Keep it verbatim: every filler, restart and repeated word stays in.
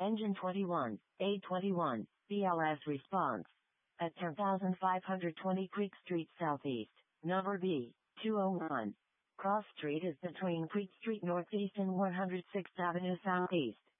Engine twenty-one, A twenty-one, B L S response. At ten thousand five hundred twenty Creek Street Southeast, number B, two oh one. Cross Street is between Creek Street Northeast and one hundred sixth Avenue Southeast.